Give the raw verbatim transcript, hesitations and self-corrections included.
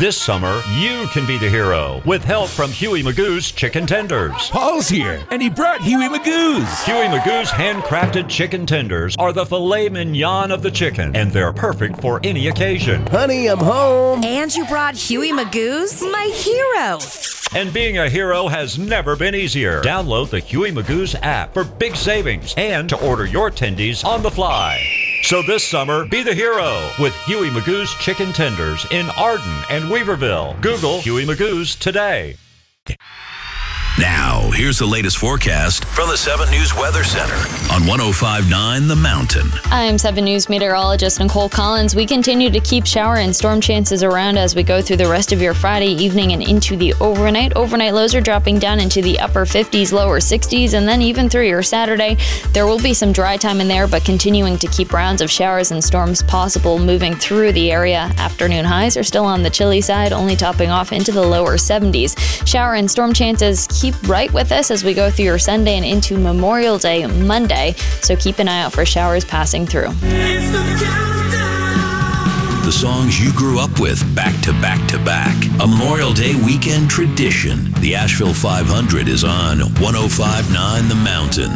This summer, you can be the hero with help from Huey Magoo's Chicken Tenders. Paul's here, and he brought Huey Magoo's. Huey Magoo's handcrafted chicken tenders are the filet mignon of the chicken, and they're perfect for any occasion. Honey, I'm home. And you brought Huey Magoo's? My hero. And being a hero has never been easier. Download the Huey Magoo's app for big savings and to order your tendies on the fly. So this summer, be the hero with Huey Magoo's Chicken Tenders in Arden and Weaverville. Google Huey Magoo's today. Now, here's the latest forecast from the seven News Weather Center on one oh five point nine The Mountain. I'm seven News meteorologist Nicole Collins. We continue to keep shower and storm chances around as we go through the rest of your Friday evening and into the overnight. Overnight lows are dropping down into the upper fifties, lower sixties, and then even through your Saturday. There will be some dry time in there, but continuing to keep rounds of showers and storms possible moving through the area. Afternoon highs are still on the chilly side, only topping off into the lower seventies. Shower and storm chances keep right with us as we go through your Sunday and into Memorial Day Monday, so keep an eye out for showers passing through. The songs you grew up with back to back to back. A Memorial Day weekend tradition. The Asheville five hundred is on one oh five point nine The Mountain.